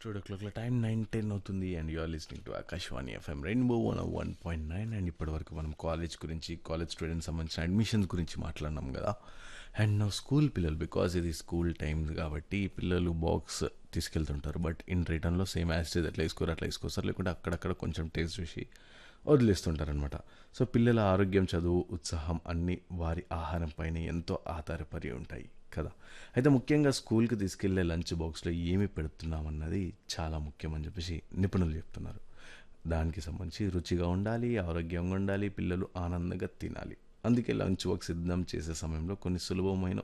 Studio క్లాక్లో time 9:10 అవుతుంది and you are listening to Akashvani FM rainbow 101.9. And ఇప్పటివరకు మనం కాలేజ్ గురించి, కాలేజ్ స్టూడెంట్స్ సంబంధించిన అడ్మిషన్స్ గురించి మాట్లాడినాం కదా. అండ్ నా స్కూల్ పిల్లలు, బికాజ్ ఇది స్కూల్ టైం కాబట్టి పిల్లలు బాక్స్ తీసుకెళ్తుంటారు. బట్ ఇన్ రిటర్న్లో సేమ్ యాస్టేజ్ అట్లా వేసుకోస్తారు, లేకుంటే అక్కడక్కడ కొంచెం టేస్ట్ చూసి వదిలేస్తుంటారనమాట. సో పిల్లల ఆరోగ్యం, చదువు, ఉత్సాహం అన్నీ వారి ఆహారం పైన ఎంతో ఆధారపడి ఉంటాయి కదా. అయితే ముఖ్యంగా స్కూల్కి తీసుకెళ్లే లంచ్ బాక్స్లో ఏమి పెడుతున్నామన్నది చాలా ముఖ్యం అని చెప్పేసి నిపుణులు చెప్తున్నారు. దానికి సంబంధించి రుచిగా ఉండాలి, ఆరోగ్యంగా ఉండాలి, పిల్లలు ఆనందంగా తినాలి. అందుకే లంచ్ బాక్స్ సిద్ధం చేసే సమయంలో కొన్ని సులభమైన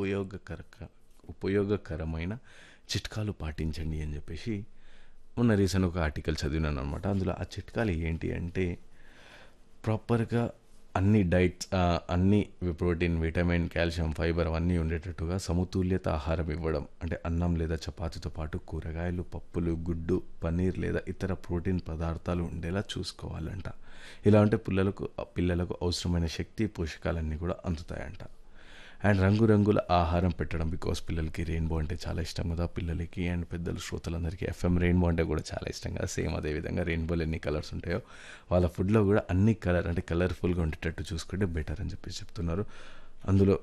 ఉపయోగకరమైన చిట్కాలు పాటించండి అని చెప్పేసి మొన్న రీసెంట్ ఒక ఆర్టికల్ చదివినాను అనమాట. అందులో ఆ చిట్కాలు ఏంటి అంటే, ప్రాపర్గా అన్ని డైట్స్, అన్ని ప్రోటీన్, విటమిన్, కాల్షియం, ఫైబర్ అవన్నీ ఉండేటట్టుగా సమతుల్యత ఆహారం ఇవ్వడం. అంటే అన్నం లేదా చపాతీతో పాటు కూరగాయలు, పప్పులు, గుడ్డు, పన్నీర్ లేదా ఇతర ప్రోటీన్ పదార్థాలు ఉండేలా చూసుకోవాలంట. ఇలా ఉంటే పిల్లలకు అవసరమైన శక్తి, పోషకాలన్నీ కూడా అందుతాయంట. అండ్ రంగురంగుల ఆహారం పెట్టడం, బికాస్ పిల్లలకి రెయిన్బో అంటే చాలా ఇష్టం కదా. పిల్లలకి అండ్ పెద్దల శ్రోతలందరికీ ఎఫ్ఎం రెయిన్బో అంటే కూడా చాలా ఇష్టం కదా. సేమ్ అదేవిధంగా రెయిన్బోలో ఎన్ని కలర్స్ ఉంటాయో వాళ్ళ ఫుడ్లో కూడా అన్ని కలర్ఫుల్గా ఉండేటట్టు చూసుకుంటే బెటర్ అని చెప్పేసి చెప్తున్నారు. అందులో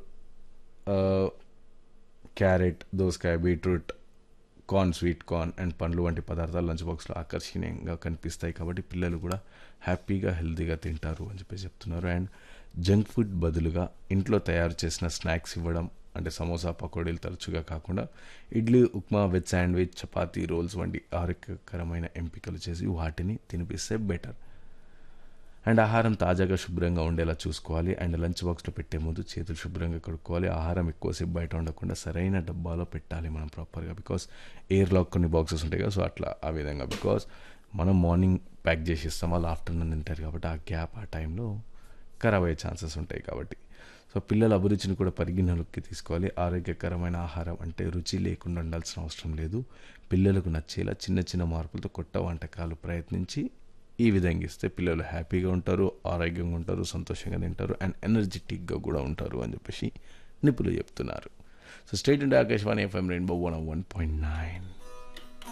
క్యారెట్, దోసకాయ, beetroot, corn, sweet corn and పండ్లు వంటి పదార్థాలు లంచ్ బాక్స్లో ఆకర్షణీయంగా కనిపిస్తాయి కాబట్టి పిల్లలు కూడా హ్యాపీగా, హెల్తీగా తింటారు అని చెప్పేసి చెప్తున్నారు. అండ్ జంక్ ఫుడ్ బదులుగా ఇంట్లో తయారు చేసిన స్నాక్స్ ఇవ్వడం, అంటే సమోసా, పకోడీలు తరచుగా కాకుండా idli, upma, veg sandwich, chapati, roles వంటి ఆరోగ్యకరమైన ఎంపికలు చేసి వాటిని తినిపిస్తే బెటర్. అండ్ ఆహారం తాజాగా, శుభ్రంగా ఉండేలా చూసుకోవాలి. అండ్ లంచ్ బాక్స్లో పెట్టే ముందు చేతులు శుభ్రంగా కడుక్కోవాలి. ఆహారం ఎక్కువసేపు బయట ఉండకుండా సరైన డబ్బాలో పెట్టాలి మనం ప్రాపర్గా, బికాస్ ఎయిర్ లాక్ కొన్ని బాక్సెస్ ఉంటాయి కదా. సో అట్లా ఆ విధంగా, బికాస్ మనం మార్నింగ్ ప్యాక్ చేసి ఇస్తాం, వాళ్ళు ఆఫ్టర్నూన్ తింటారు కాబట్టి ఆ గ్యాప్, ఆ టైంలో ఖరాబ్ అయ్యే ఛాన్సెస్ ఉంటాయి కాబట్టి. సో పిల్లల అభిరుచిని కూడా పరిగణలోకి తీసుకోవాలి. ఆరోగ్యకరమైన ఆహారం అంటే రుచి లేకుండా ఉండాల్సిన అవసరం లేదు. పిల్లలకు నచ్చేలా చిన్న చిన్న మార్పులతో కొత్త వంటకాలు ప్రయత్నించి ఈ విధంగా ఇస్తే పిల్లలు హ్యాపీగా ఉంటారు, ఆరోగ్యంగా ఉంటారు, సంతోషంగా తింటారు అండ్ ఎనర్జెటిక్గా కూడా ఉంటారు అని చెప్పేసి నిపుణులు చెప్తున్నారు. So state India Akashvani FM rainbow 101.9.